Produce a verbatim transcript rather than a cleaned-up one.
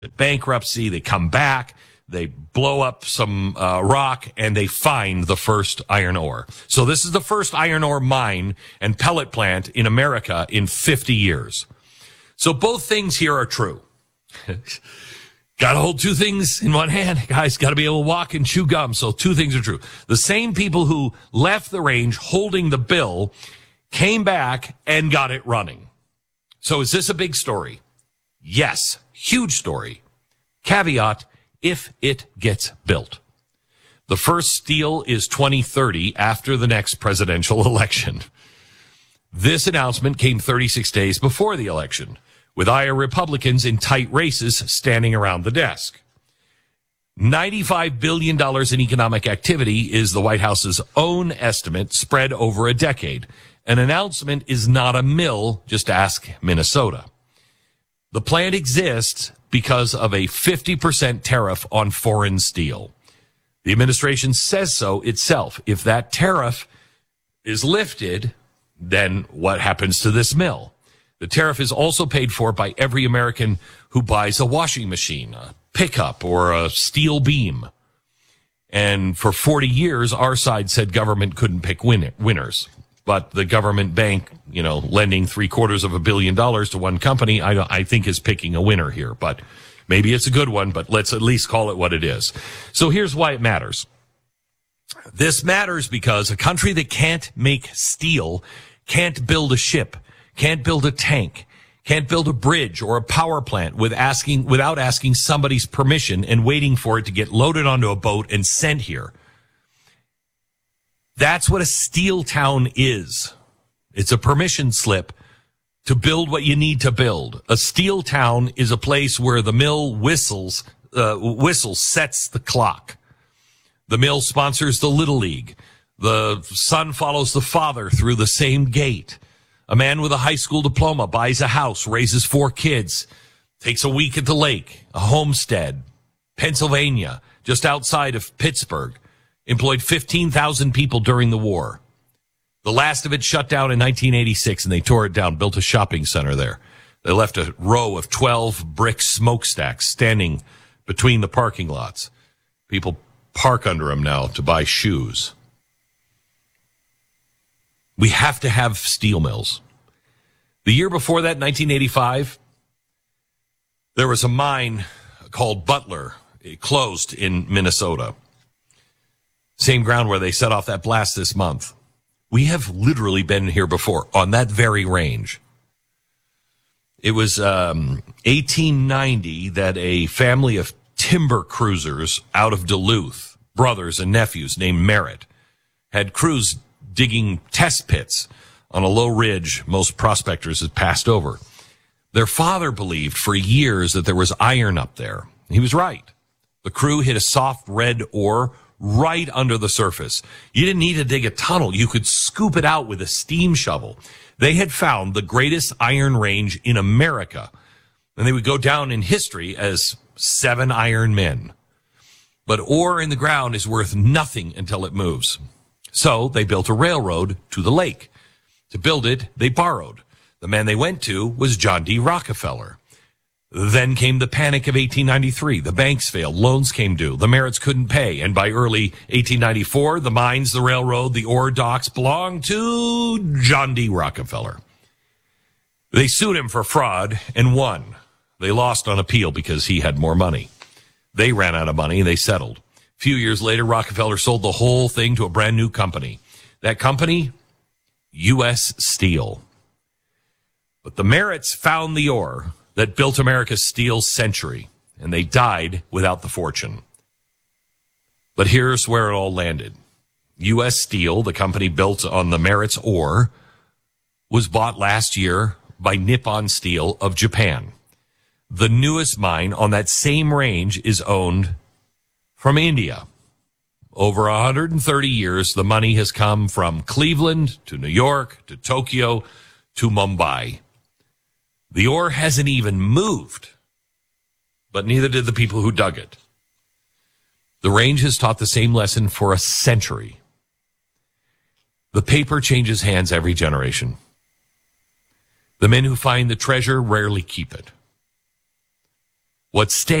bankruptcy. They come back, they blow up some uh, rock, and they find the first iron ore. So this is the first iron ore mine and pellet plant in America in fifty years. So both things here are true. Got to hold two things in one hand, guys. Got to be able to walk and chew gum. So two things are true. The same people who left the range holding the bill came back and got it running. So is this a big story? Yes. Huge story. Caveat, if it gets built. The first steel is twenty thirty, after the next presidential election. This announcement came thirty-six days before the election, with Iowa Republicans in tight races standing around the desk. ninety-five billion dollars in economic activity is the White House's own estimate, spread over a decade. An announcement is not a mill, just ask Minnesota. The plant exists because of a fifty percent tariff on foreign steel. The administration says so itself. If that tariff is lifted, then what happens to this mill? The tariff is also paid for by every American who buys a washing machine, a pickup, or a steel beam. And for forty years, our side said government couldn't pick win- winners. But the government bank, you know, lending three quarters of a billion dollars to one company, I, I think is picking a winner here. But maybe it's a good one, but let's at least call it what it is. So here's why it matters. This matters because a country that can't make steel can't build a ship, can't build a tank, can't build a bridge or a power plant with asking, without asking somebody's permission and waiting for it to get loaded onto a boat and sent here. That's what a steel town is. It's a permission slip to build what you need to build. A steel town is a place where the mill whistles, uh, whistle sets the clock. The mill sponsors the Little League. The son follows the father through the same gate. A man with a high school diploma buys a house, raises four kids, takes a week at the lake, a homestead, Pennsylvania, just outside of Pittsburgh. Employed fifteen thousand people during the war. The last of it shut down in nineteen eighty-six, and they tore it down, built a shopping center there. They left a row of twelve brick smokestacks standing between the parking lots. People park under them now to buy shoes. We have to have steel mills. The year before that, nineteen eighty-five, there was a mine called Butler. It closed in Minnesota. Same ground where they set off that blast this month. We have literally been here before on that very range. It was um, eighteen ninety that a family of timber cruisers out of Duluth, brothers and nephews named Merritt, had crews digging test pits on a low ridge most prospectors had passed over. Their father believed for years that there was iron up there. He was right. The crew hit a soft red ore right under the surface. You didn't need to dig a tunnel. You could scoop it out with a steam shovel. They had found the greatest iron range in America, and they would go down in history as seven iron men. But ore in the ground is worth nothing until it moves. So they built a railroad to the lake. To build it, they borrowed. The man they went to was John D. Rockefeller. Then came the panic of eighteen ninety-three. The banks failed. Loans came due. The Merritts couldn't pay. And by early eighteen ninety-four, the mines, the railroad, the ore docks belonged to John D. Rockefeller. They sued him for fraud and won. They lost on appeal because he had more money. They ran out of money and they settled. A few years later, Rockefeller sold the whole thing to a brand new company. That company, U S Steel. But the Merritts found the ore that built America's steel century, and they died without the fortune. But here's where it all landed. U S Steel, the company built on the Merritt's ore, was bought last year by Nippon Steel of Japan. The newest mine on that same range is owned from India. Over one hundred thirty years, the money has come from Cleveland to New York to Tokyo to Mumbai. The ore hasn't even moved, but neither did the people who dug it. The range has taught the same lesson for a century. The paper changes hands every generation. The men who find the treasure rarely keep it. What stayed